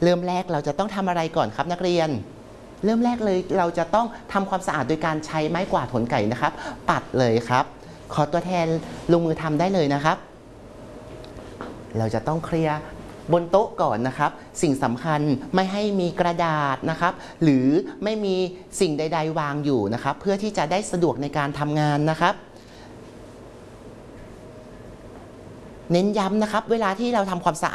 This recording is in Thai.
เริ่มแรกเราจะต้องทำอะไรก่อนครับนักเรียนเริ่มแรกเลยเราจะต้องทำความสะอาดโดยการใช้ไม้กวาดขนไก่นะครับปัดเลยครับขอตัวแทนลงมือทำได้เลยนะครับเราจะต้องเคลียร์บนโต๊ะก่อนนะครับสิ่งสำคัญไม่ให้มีกระดาษนะครับหรือไม่มีสิ่งใดๆวางอยู่นะครับเพื่อที่จะได้สะดวกในการทำงานนะครับเน้นย้ำนะครับเวลาที่เราทำความสะอาด